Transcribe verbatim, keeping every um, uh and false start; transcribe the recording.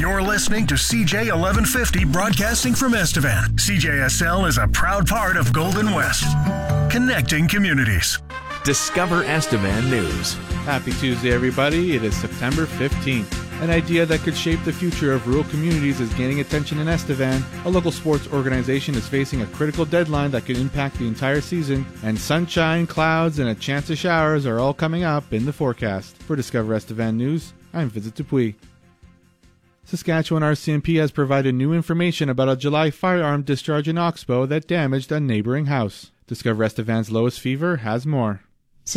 You're listening to C J eleven fifty broadcasting from Estevan. C J S L is a proud part of Golden West, connecting communities. Discover Estevan News. Happy Tuesday, everybody. It is September fifteenth. An idea that could shape the future of rural communities is gaining attention in Estevan. A local sports organization is facing a critical deadline that could impact the entire season, and sunshine, clouds, and a chance of showers are all coming up in the forecast. For Discover Estevan News, I'm Vincent Dupuis. Saskatchewan R C M P has provided new information about a July firearm discharge in Oxbow that damaged a neighboring house. Discover Estevan's Lois Fever has more.